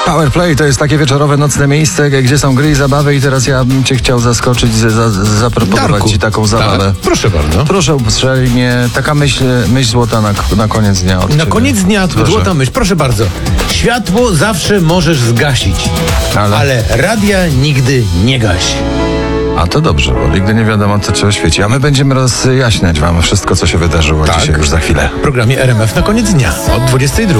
Powerplay to jest takie wieczorowe, nocne miejsce, gdzie są gry i zabawy i teraz ja bym cię chciał zaskoczyć, zaproponować Darku. ci taką zabawę. Tak, proszę bardzo. Proszę ustrzel mnie, taka myśl złota na koniec dnia od Na ciebie. koniec dnia Proszę. złota myśl, proszę bardzo. Światło zawsze możesz zgasić, ale radia nigdy nie gaś. A to dobrze, bo nigdy nie wiadomo, co trzeba świeci. A my będziemy rozjaśniać wam wszystko, co się wydarzyło dzisiaj już za chwilę. W programie RMF na koniec dnia od 22.